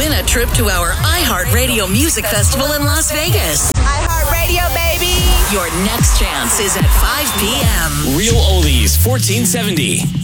win a trip to our iHeartRadio Music Festival in Las Vegas. iHeartRadio, baby! Your next chance is at 5 p.m. Real Oldies 1470.